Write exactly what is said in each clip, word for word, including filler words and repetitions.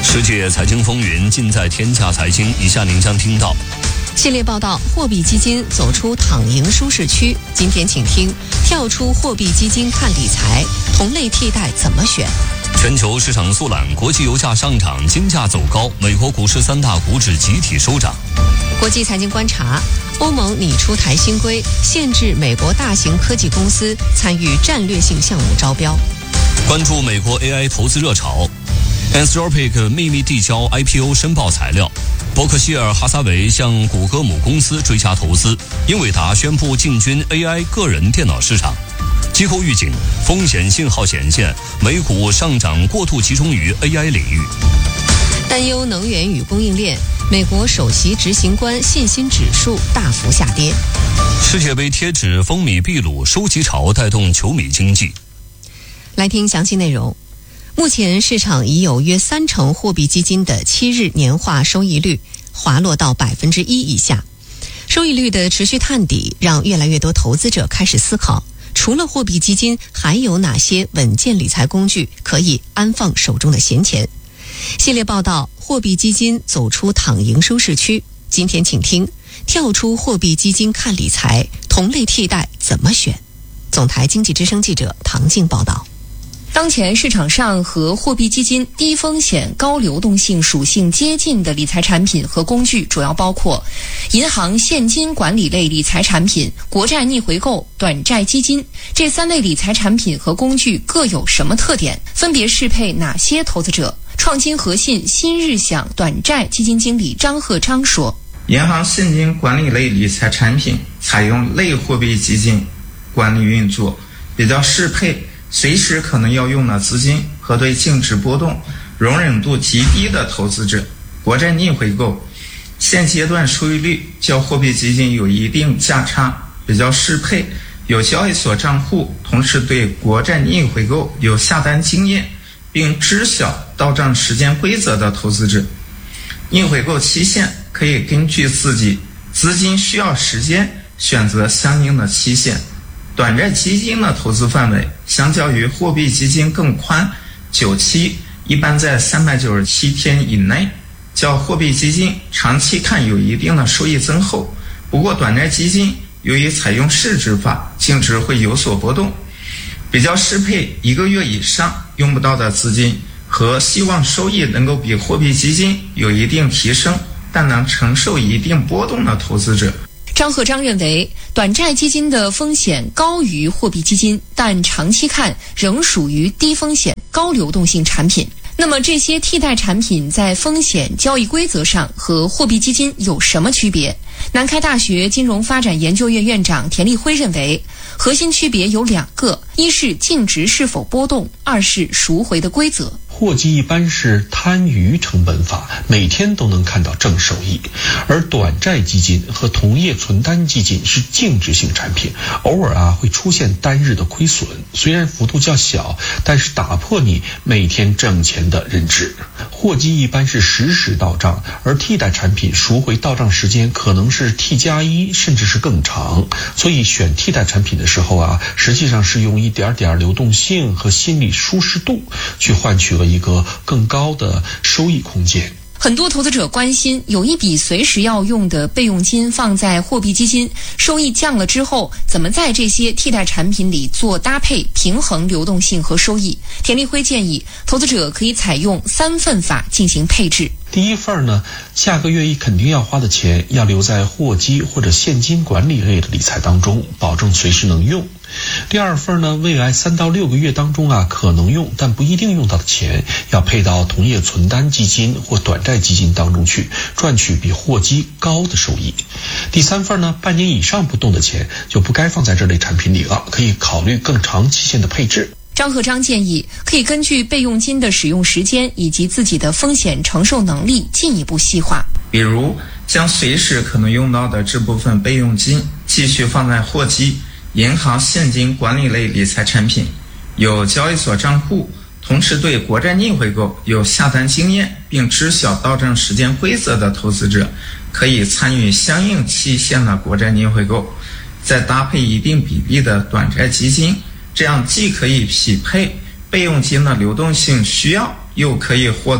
世界财经风云尽在天下财经，以下您将听到系列报道：货币基金走出躺赢舒适区。今天请听跳出货币基金看理财，同类替代怎么选？ 全球市场速览，国际油价上涨，金价走高，美国股市三大股指集体收涨。 国际财经观察：欧盟拟出台新规，限制美国大型科技公司参与战略性项目招标。 关注美国 A I 投资热潮。Anthropic 秘密递交 I P O 申报材料。伯克希尔哈撒韦向谷歌母公司追加投资。英伟达宣布进军 A I 个人电脑市场。机构预警，风险信号显现，美股上涨过度集中于 A I 领域。 担忧能源与供应链，美国首席执行官信心指数大幅下跌。 世界杯贴纸风靡秘鲁，收集潮带动球迷经济。 来听详细内容。目前市场已有约三成货币基金的七日年化收益率滑落到百分之一以下。收益率的持续探底，让越来越多投资者开始思考，除了货币基金，还有哪些稳健理财工具可以安放手中的闲钱？系列报道：货币基金走出躺赢舒适区。今天请听跳出货币基金看理财，同类替代怎么选？总台经济之声记者唐静报道。 当前市场上和货币基金低风险高流动性属性接近的理财产品和工具主要包括银行现金管理类理财产品、国债逆回购、短债基金。这三类理财产品和工具各有什么特点？分别适配哪些投资者？创新核信新日享短债基金经理张鹤章说， 银行现金管理类理财产品采用类货币基金管理运作，比较适配随时可能要用的资金和对净值波动容忍度极低的投资者。国债逆回购现阶段收益率较货币基金有一定价差，比较适配有交易所账户，同时对国债逆回购有下单经验并知晓到账时间规则的投资者。逆回购期限可以根据自己资金需要时间选择相应的期限。短债基金的投资范围相较于货币基金更宽，久期一般在三百九十七天以内，较货币基金长期看有一定的收益增厚。不过短债基金由于采用市值法，净值会有所波动，比较适配一个月以上用不到的资金和希望收益能够比货币基金有一定提升但能承受一定波动的投资者。 张鹤章认为，短债基金的风险高于货币基金，但长期看仍属于低风险高流动性产品。那么这些替代产品在风险交易规则上和货币基金有什么区别？南开大学金融发展研究院院长田立辉认为，核心区别有两个，一是净值是否波动，二是赎回的规则。 货基一般是摊余成本法，每天都能看到正收益，而短债基金和同业存单基金是净值性产品，偶尔啊会出现单日的亏损，虽然幅度较小，但是打破你每天挣钱的认知。货基一般是实时到账，而替代产品赎回到账时间可能是 T 加一甚至是更长，所以选替代产品的时候啊，实际上是用一点点流动性和心理舒适度去换取了一个更高的收益空间。 很多投资者关心，有一笔随时要用的备用金放在货币基金，收益降了之后，怎么在这些替代产品里做搭配，平衡流动性和收益？田立辉建议，投资者可以采用三份法进行配置。 第一份呢，下个月一肯定要花的钱要留在货基或者现金管理类的理财当中，保证随时能用。第二份呢，未来三到六个月当中啊可能用但不一定用到的钱，要配到同业存单基金或短债基金当中去，赚取比货基高的收益。第三份呢，半年以上不动的钱就不该放在这类产品里了，可以考虑更长期限的配置。 张鹤章建议，可以根据备用金的使用时间以及自己的风险承受能力进一步细化。 比如将随时可能用到的这部分备用金继续放在货基、银行现金管理类理财产品，有交易所账户，同时对国债逆回购有下单经验并知晓到账时间规则的投资者，可以参与相应期限的国债逆回购，再搭配一定比例的短债基金，这样既可以匹配备用金的流动性需要，又可以获得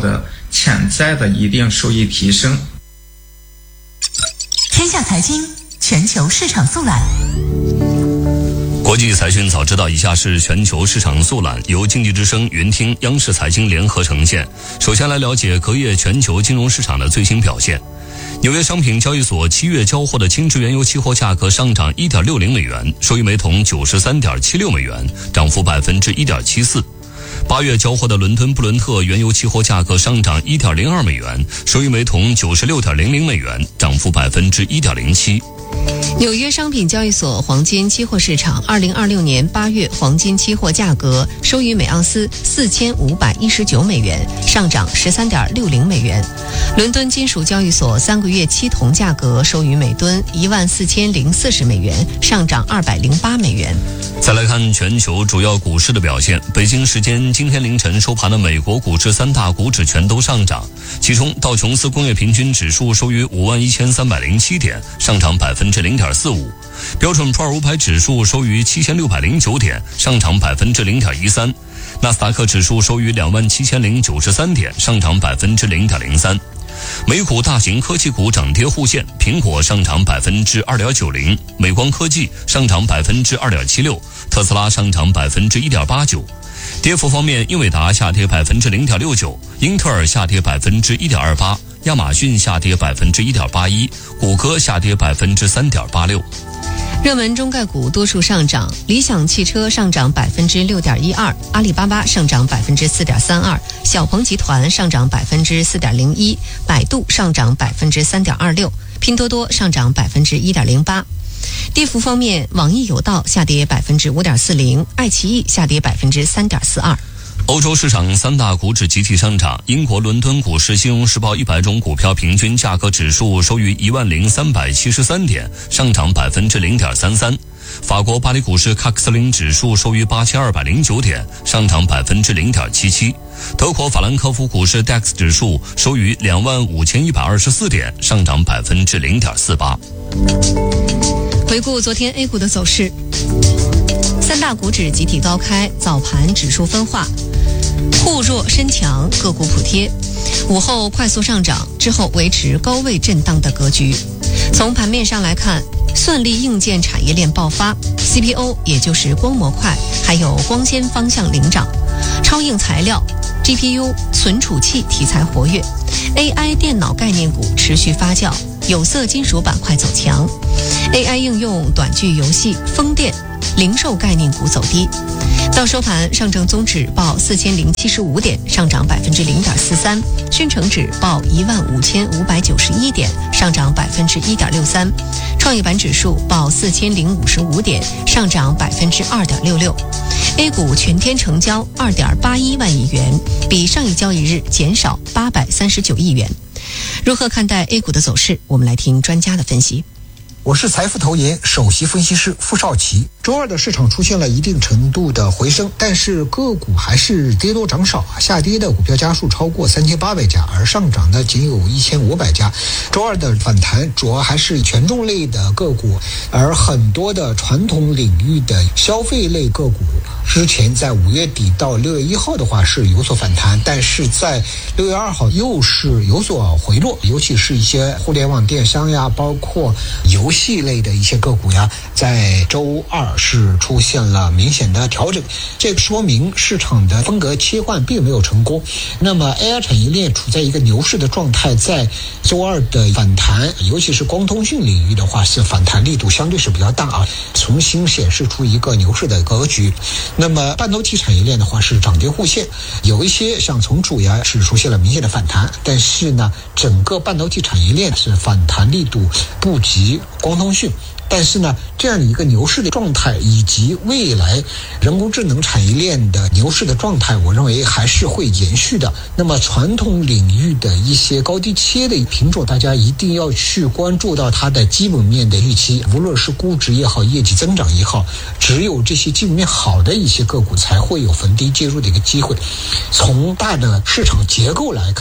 潜在的一定收益提升。 天下财经全球市场速览。 国际财讯早知道，以下是全球市场速览，由经济之声、云听、央视财经联合呈现。首先来了解隔夜全球金融市场的最新表现。纽约商品交易所七月交货的轻质原油期货价格上涨 一点六零美元，收于每桶 九十三点七六美元，涨幅 百分之一点七四。八月交货的伦敦布伦特原油期货价格上涨 一点零二美元，收于每桶 九十六点零零美元，涨幅 百分之一点零七。 纽约商品交易所黄金期货市场二零二六年八月黄金期货价格收于每盎司四千五百一十九美元，上涨十三点六零美元。伦敦金属交易所三个月期铜价格收于每吨一万四千零四十美元，上涨二百零八美元。 再来看全球主要股市的表现。北京时间今天凌晨收盘的美国股市三大股指全都上涨，其中道琼斯工业平均指数收于五万一千三百零七点，上涨百分之零点四五；标准普尔五百指数收于七千六百零九点，上涨百分之零点一三；纳斯达克指数收于两万七千零九十三点，上涨百分之零点零三。美股大型科技股涨跌互现，苹果上涨百分之二点九零，美光科技上涨百分之二点七六，特斯拉上涨百分之一点八九。跌幅方面，英伟达下跌百分之零点六九，英特尔下跌百分之一点二八，亚马逊下跌百分之一点八一，谷歌下跌百分之三点八六。 热门中概股多数上涨，理想汽车上涨百分之六点一二，阿里巴巴上涨百分之四点三二，小鹏集团上涨百分之四点零一，百度上涨百分之三点二六，拼多多上涨百分之一点零八。跌幅方面，网易有道下跌百分之五点四零，爱奇艺下跌百分之三点四二。 欧洲市场三大股指集体上涨，英国伦敦股市金融时报一百种股票平均价格指数收于一万零三百七十三点，上涨百分之零点三三。法国巴黎股市卡克斯林指数收于八千二百零九点，上涨百分之零点七七。德国法兰克福股市 D A X 指数收于两万五千一百二十四点，上涨百分之零点四八。 回顾昨天 A 股的走势，三大股指集体高开，早盘指数分化，沪弱深强，个股普跌。午后快速上涨之后维持高位震荡的格局。从盘面上来看，算力硬件产业链爆发， C P O 也就是光模块还有光纤方向领涨，超硬材料、G P U、存储器题材活跃， A I 电脑概念股持续发酵，有色金属板块走强， A I 应用、短剧游戏、风电、零售概念股走低。到收盘，上证综指报四千零七十五点，上涨百分之零点四三；深成指报一万五千五百九十一点，上涨百分之一点六三；创业板指数报四千零五十五点，上涨百分之二点六六。A 股全天成交二点八一万亿元，比上一交易日减少八百三十九亿元。如何看待 A 股的走势？我们来听专家的分析。 我是财富投研首席分析师傅少奇。周二的市场出现了一定程度的回升，但是个股还是跌多涨少啊，下跌的股票家数超过三千八百家，而上涨的仅有一千五百家。周二的反弹主要还是权重类的个股，而很多的传统领域的消费类个股之前在五月底到六月一号的话是有所反弹，但是在六月二号又是有所回落，尤其是一些互联网电商呀，包括游戏类的一些个股呀，在周二是出现了明显的调整，这说明市场的风格切换并没有成功。那么 A I 产业链处在一个牛市的状态，在周二的反弹，尤其是光通讯领域的话，是反弹力度相对是比较大啊，重新显示出一个牛市的格局。那么半导体产业链的话是涨跌互现，有一些像存储呀是出现了明显的反弹，但是呢，整个半导体产业链是反弹力度不及光通讯。但是呢，这样一个牛市的状态以及未来人工智能产业链的牛市的状态，我认为还是会延续的。那么传统领域的一些高低切的品种，大家一定要去关注到它的基本面的预期，无论是估值也好，业绩增长也好，只有这些基本面好的一些个股才会有逢低介入的一个机会。从大的市场结构来看，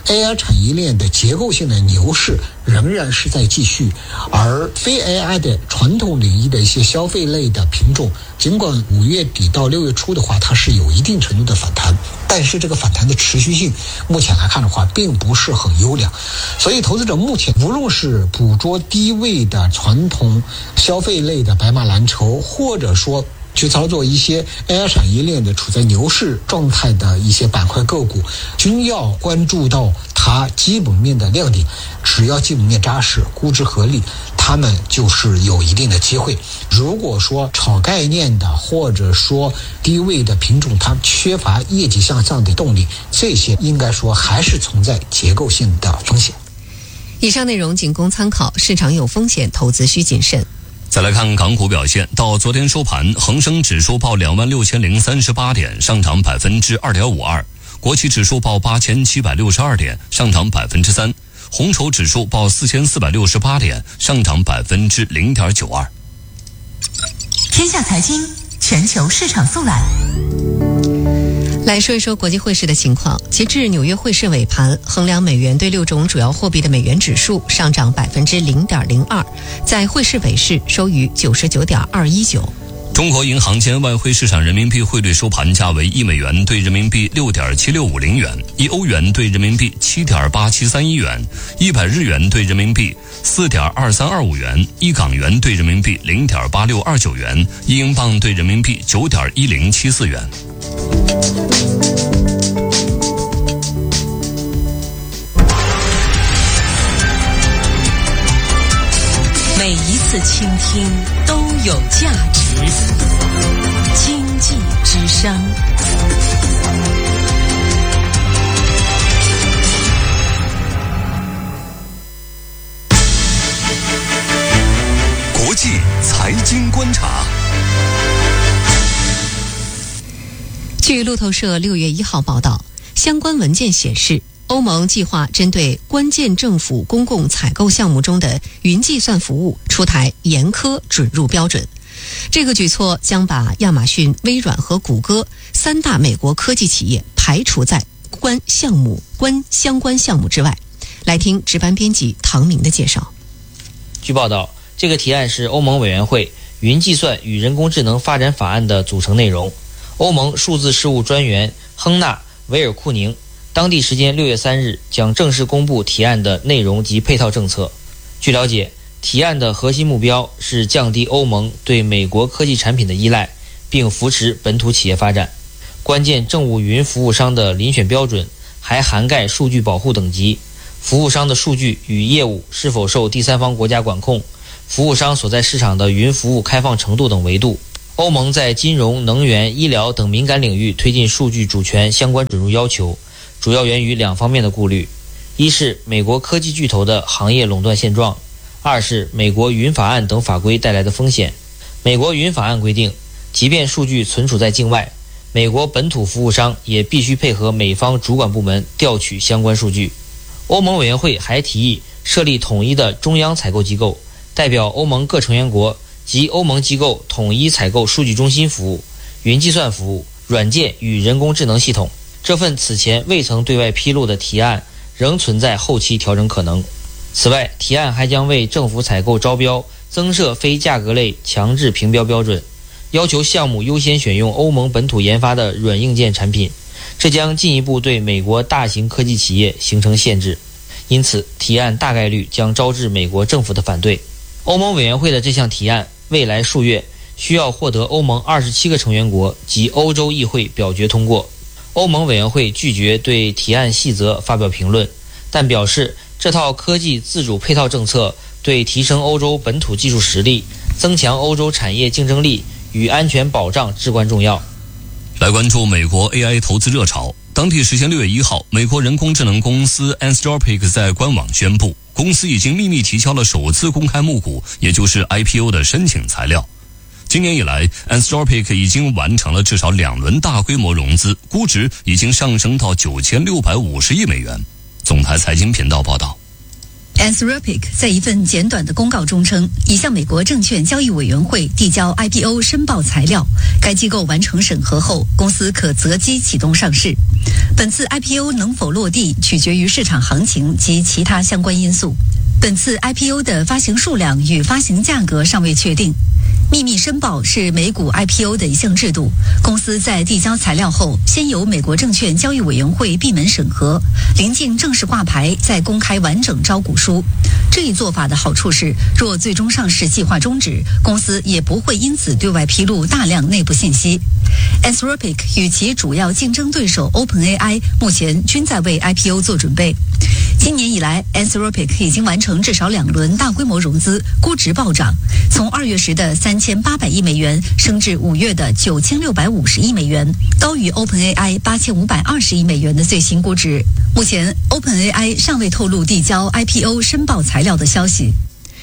A I 产业链的结构性的牛市仍然是在继续，而非 A I 的传统领域的一些消费类的品种，尽管五月底到六月初的话，它是有一定程度的反弹，但是这个反弹的持续性，目前来看的话，并不是很优良。所以投资者目前无论是捕捉低位的传统消费类的白马蓝筹，或者说去操作一些 A I 产业链的处在牛市状态的一些板块个股，均要关注到它基本面的亮点。只要基本面扎实，估值合理，他们就是有一定的机会。如果说炒概念的或者说低位的品种，它缺乏业绩向上的动力，这些应该说还是存在结构性的风险。 以上内容仅供参考，市场有风险，投资需谨慎。 再来看港股表现，到昨天收盘，恒生指数报两万六千零三十八点，上涨百分之二点五二；国企指数报八千七百六十二点，上涨百分之三；红筹指数报四千四百六十八点，上涨百分之零点九二。 天下财经全球市场速览。 来说一说国际汇市的情况。截至纽约汇市尾盘，衡量美元对六种主要货币的美元指数上涨百分之零点零二，在汇市尾市收于九十九点二一九。 中国银行间外汇市场人民币汇率收盘价为一美元对人民币六点七六五零元，一欧元对人民币七点八七三一元，一百日元对人民币四点二三二五元，一港元对人民币零点八六二九元，一英镑对人民币九点一零七四元。 每一次倾听都有价值。经济之声。 国际财经观察。 据路透社六月一号报道，相关文件显示，欧盟计划针对关键政府公共采购项目中的云计算服务出台严苛准入标准。这个举措将把亚马逊、微软和谷歌三大美国科技企业排除在关项目关相关项目之外。来听值班编辑唐明的介绍。 据报道，这个提案是欧盟委员会云计算与人工智能发展法案的组成内容。欧盟数字事务专员亨纳·维尔库宁当地时间六月三日将正式公布提案的内容及配套政策。据了解，提案的核心目标是降低欧盟对美国科技产品的依赖，并扶持本土企业发展。关键政务云服务商的遴选标准还涵盖数据保护等级、服务商的数据与业务是否受第三方国家管控、服务商所在市场的云服务开放程度等维度。欧盟在金融、能源、医疗等敏感领域推进数据主权相关准入要求，主要源于两方面的顾虑：一是美国科技巨头的行业垄断现状，二是美国云法案等法规带来的风险。美国云法案规定，即便数据存储在境外，美国本土服务商也必须配合美方主管部门调取相关数据。欧盟委员会还提议设立统一的中央采购机构，代表欧盟各成员国及欧盟机构统一采购数据中心服务、云计算服务、软件与人工智能系统。这份此前未曾对外披露的提案仍存在后期调整可能。此外，提案还将为政府采购招标增设非价格类强制评标标准，要求项目优先选用欧盟本土研发的软硬件产品，这将进一步对美国大型科技企业形成限制。因此，提案大概率将招致美国政府的反对。欧盟委员会的这项提案未来数月需要获得欧盟二十七个成员国及欧洲议会表决通过。欧盟委员会拒绝对提案细则发表评论，但表示这套科技自主配套政策对提升欧洲本土技术实力、增强欧洲产业竞争力与安全保障至关重要。 来关注美国 A I 投资热潮。当地时间六月一号，美国人工智能公司 Anthropic 在官网宣布，公司已经秘密提交了首次公开募股，也就是 I P O 的申请材料。今年以来 Anthropic 已经完成了至少两轮大规模融资，估值已经上升到九千六百五十亿美元。总台财经频道报道。 Anthropic 在一份简短的公告中称，已向美国证券交易委员会递交 I P O 申报材料，该机构完成审核后，公司可择机启动上市。本次 I P O 能否落地，取决于市场行情及其他相关因素。本次 I P O 的发行数量与发行价格尚未确定。秘密申报是美股 I P O 的一项制度，公司在递交材料后，先由美国证券交易委员会闭门审核，临近正式挂牌，再公开完整招股书。这一做法的好处是，若最终上市计划终止，公司也不会因此对外披露大量内部信息。Anthropic 与其主要竞争对手 OpenAI 目前均在为 I P O 做准备。今年以来 Anthropic 已经完成至少两轮大规模融资，估值暴涨，从二月时的三千八百亿美元升至五月的九千六百五十亿美元，高于 OpenAI 八千五百二十亿美元的最新估值。目前 OpenAI 尚未透露递交 I P O 申报材料的消息。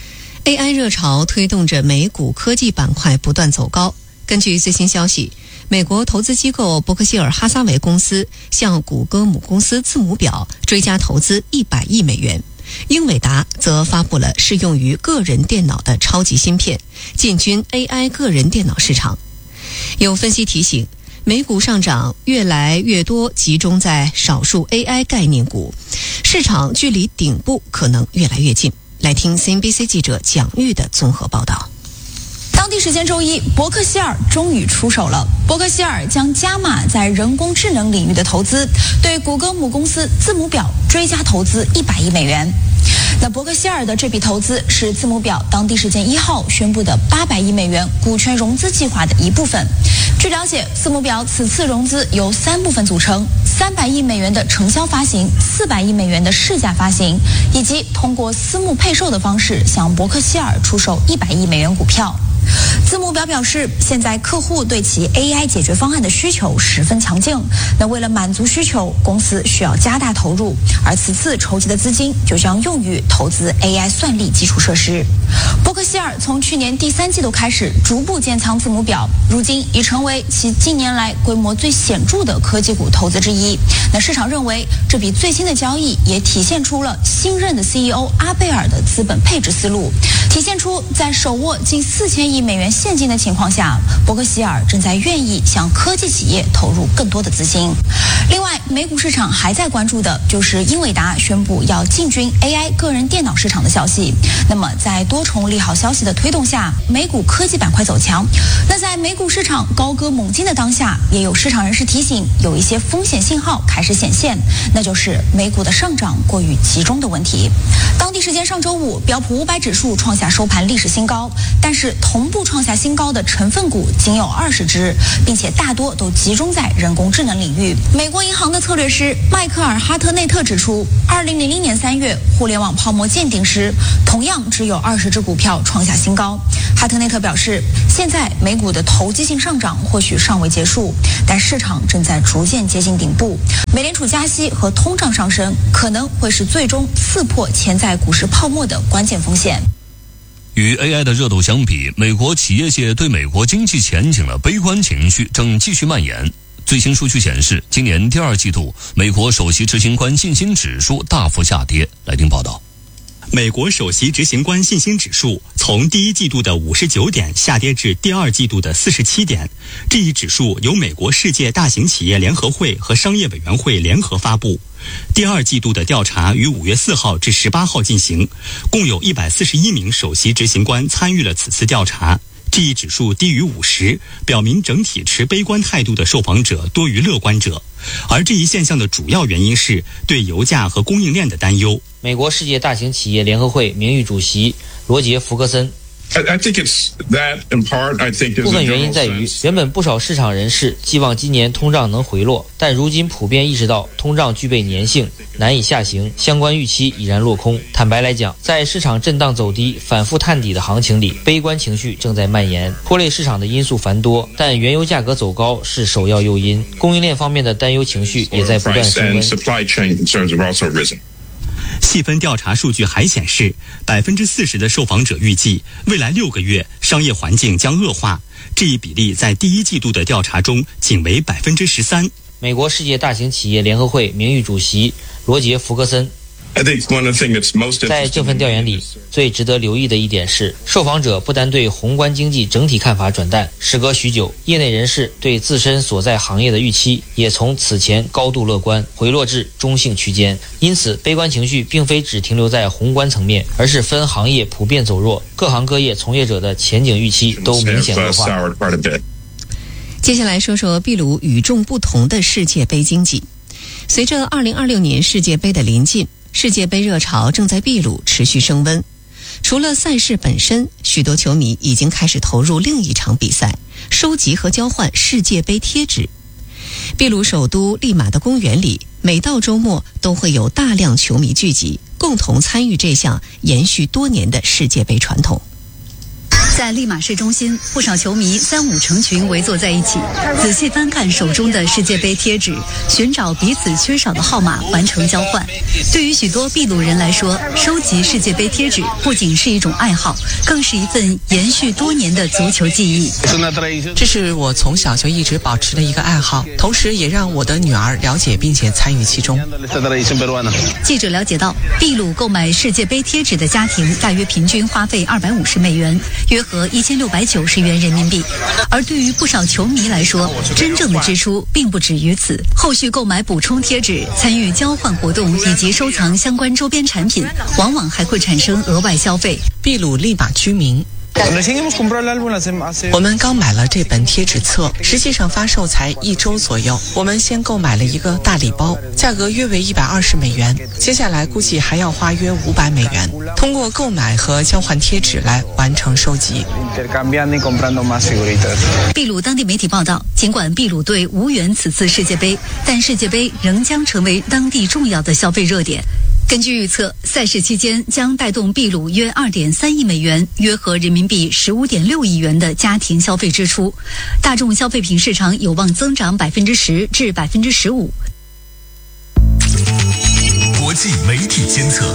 A I 热潮推动着美股科技板块不断走高。根据最新消息，美国投资机构伯克希尔哈撒韦公司向谷歌母公司字母表追加投资一百亿美元。英伟达则发布了适用于个人电脑的超级芯片，进军 A I 个人电脑市场。有分析提醒，美股上涨越来越多集中在少数 A I 概念股，市场距离顶部可能越来越近。来听 C N B C 记者蒋玉的综合报道。 当地时间周一，伯克希尔终于出手了。伯克希尔将加码在人工智能领域的投资，对谷歌母公司字母表追加投资一百亿美元。那伯克希尔的这笔投资是字母表当地时间一号宣布的八百亿美元股权融资计划的一部分。据了解，字母表此次融资由三部分组成：三百亿美元的承销发行、四百亿美元的市价发行，以及通过私募配售的方式向伯克希尔出售一百亿美元股票。字母表表示，现在客户对其 A I 解决方案的需求十分强劲。那为了满足需求，公司需要加大投入，而此次筹集的资金就将用于投资 A I 算力基础设施。伯克希尔从去年第三季度开始逐步建仓字母表，如今已成为其近年来规模最显著的科技股投资之一。那市场认为，这笔最新的交易也体现出了新任的 C E O 阿贝尔的资本配置思路，体现出在手握近四千亿美元现金的情况下，伯克希尔正在愿意向科技企业投入更多的资金。另外，美股市场还在关注的就是英伟达宣布要进军 A I 个人电脑市场的消息。那么，在多重利好消息的推动下，美股科技板块走强。那在美股市场高歌猛进的当下，也有市场人士提醒，有一些风险信号开始显现，那就是美股的上涨过于集中的问题。当地时间上周五，标普五百指数创下收盘历史新高，但是同步创下新高的成分股仅有二十只，并且大多都集中在人工智能领域。美国银行的策略师迈克尔·哈特内特指出，二零零零年三月互联网泡沫见顶时，同样只有二十只股票创下新高。哈特内特表示，现在美股的投机性上涨或许尚未结束，但市场正在逐渐接近顶部。美联储加息和通胀上升可能会是最终刺破潜在股市泡沫的关键风险。 与 A I 的热度相比，美国企业界对美国经济前景的悲观情绪正继续蔓延。最新数据显示，今年第二季度美国首席执行官信心指数大幅下跌。来听报道。 美国首席执行官信心指数从第一季度的五十九点下跌至第二季度的四十七点。这一指数由美国世界大型企业联合会和商业委员会联合发布。第二季度的调查于五月四号至十八号进行，共有一百四十一名首席执行官参与了此次调查。这一指数低于五十，表明整体持悲观态度的受访者多于乐观者，而这一现象的主要原因是对油价和供应链的担忧。 美国世界大型企业联合会名誉主席罗杰·福克森。部分原因在于，原本不少市场人士寄望今年通胀能回落，但如今普遍意识到通胀具备粘性，难以下行，相关预期已然落空。坦白来讲，在市场震荡走低、反复探底的行情里，悲观情绪正在蔓延，拖累市场的因素繁多，但原油价格走高是首要诱因，供应链方面的担忧情绪也在不断升温。 细分调查数据还显示，百分之四十的受访者预计未来六个月商业环境将恶化，这一比例在第一季度的调查中仅为百分之十三。 美国世界大型企业联合会名誉主席罗杰·福克森。 在这份调研里，最值得留意的一点是，受访者不但对宏观经济整体看法转淡，时隔许久，业内人士对自身所在行业的预期也从此前高度乐观回落至中性区间。因此，悲观情绪并非只停留在宏观层面，而是分行业普遍走弱，各行各业从业者的前景预期都明显恶化。 接下来说说秘鲁与众不同的世界杯经济。随着二零二六年世界杯的临近，世界杯热潮正在秘鲁持续升温。除了赛事本身，许多球迷已经开始投入另一场比赛，收集和交换世界杯贴纸。秘鲁首都利马的公园里，每到周末都会有大量球迷聚集，共同参与这项延续多年的世界杯传统。 在利马市中心，不少球迷三五成群围坐在一起，仔细翻看手中的世界杯贴纸，寻找彼此缺少的号码，完成交换。对于许多秘鲁人来说，收集世界杯贴纸不仅是一种爱好，更是一份延续多年的足球记忆。 这是我从小就一直保持的一个爱好，同时也让我的女儿了解并且参与其中。 记者了解到，秘鲁购买世界杯贴纸的家庭大约平均花费二百五十美元，约和一千六百九十元人民币。而对于不少球迷来说，真正的支出并不止于此。后续购买补充贴纸、参与交换活动以及收藏相关周边产品，往往还会产生额外消费。 秘鲁利马居民，我们刚买了这本贴纸册，实际上发售才一周左右。我们先购买了一个大礼包，价格约为一百二十美元，接下来估计还要花约五百美元，通过购买和交换贴纸来完成收集。 秘鲁当地媒体报道，尽管秘鲁队无缘此次世界杯，但世界杯仍将成为当地重要的消费热点。根据预测，赛事期间将带动秘鲁约 二点三亿美元，约合人民币 十五点六亿元的家庭消费支出，大众消费品市场有望增长 百分之十 至 百分之十五。 国际媒体监测。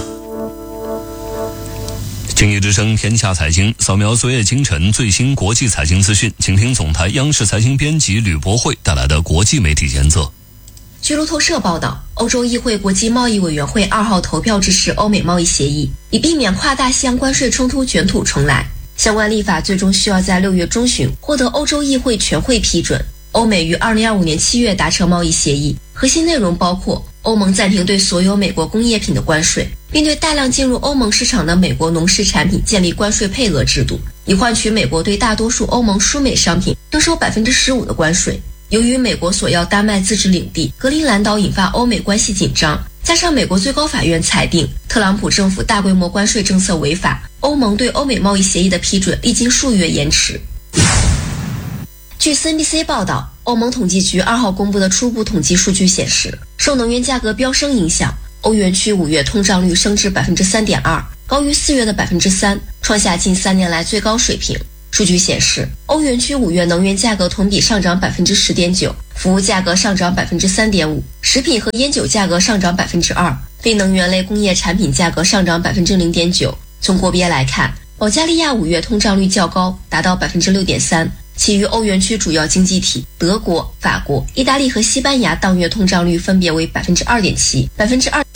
经济之声天下财经，扫描昨夜今晨最新国际财经资讯，请听总台央视财经编辑吕博慧带来的国际媒体监测。 据路透社报道，欧洲议会国际贸易委员会二号投票支持欧美贸易协议，以避免跨大西洋关税冲突卷土重来。相关立法最终需要在六月中旬获得欧洲议会全会批准。欧美于二零二五年七月达成贸易协议，核心内容包括欧盟暂停对所有美国工业品的关税，并对大量进入欧盟市场的美国农事产品建立关税配额制度，以换取美国对大多数欧盟输美商品征收 百分之十五 的关税。由于美国索要丹麦自治领地格陵兰岛引发欧美关系紧张，加上美国最高法院裁定特朗普政府大规模关税政策违法，欧盟对欧美贸易协议的批准历经数月延迟。据 C N B C 报道，欧盟统计局二号公布的初步统计数据显示，受能源价格飙升影响，欧元区五月通胀率升至 百分之三点二， 高于四月的 百分之三， 创下近三年来最高水平。数据显示，欧元区五月能源价格同比上涨 百分之十点九， 服务价格上涨 百分之三点五， 食品和烟酒价格上涨 百分之二， 非能源类工业产品价格上涨 百分之零点九。 从国别来看，保加利亚五月通胀率较高，达到 百分之六点三， 其余欧元区主要经济体德国、法国、意大利和西班牙当月通胀率分别为 百分之二点七、百分之二。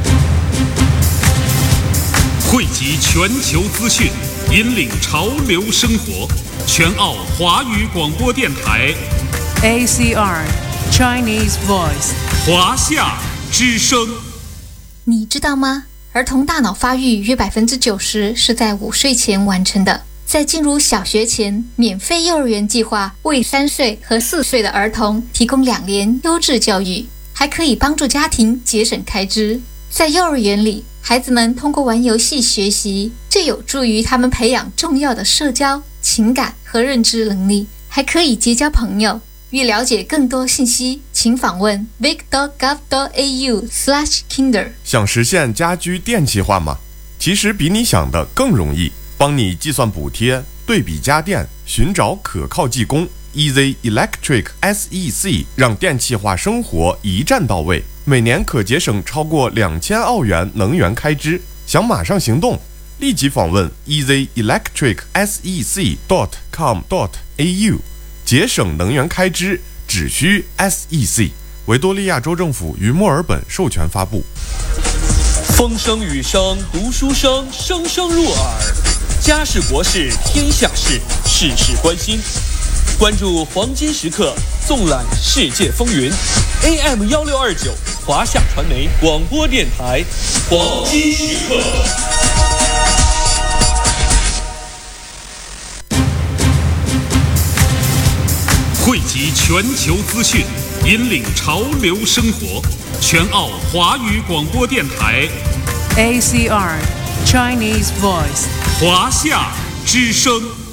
汇集全球资讯，引领潮流生活。全澳华语广播电台 A C R Chinese Voice 华夏之声。 你知道吗？儿童大脑发育约 百分之九十 是在五岁前完成的。在进入小学前，免费幼儿园计划为三岁和四岁的儿童提供两年优质教育，还可以帮助家庭节省开支。在幼儿园里，孩子们通过玩游戏学习，这有助于他们培养重要的社交、情感和认知能力，还可以结交朋友。欲了解更多信息，请访问 vic dot gov dot a u slash kinder。 想实现家居电气化吗？其实比你想的更容易，帮你计算补贴、对比家电、寻找可靠技工。 E Z Electric S E C 让电气化生活一站到位，每年可节省超过两千澳元能源开支。想马上行动，立即访问 E Z Electric S E C dot com dot a u， 节省能源开支只需 S E C。 维多利亚州政府于墨尔本授权发布。 风声雨声读书声，声声入耳。家事国事天下事，事事关心。关注黄金时刻，纵览世界风云。A M 幺六二九，华夏传媒广播电台，黄金时刻。 汇集全球资讯，引领潮流生活。全澳华语广播电台 A C R Chinese Voice， 华夏之声。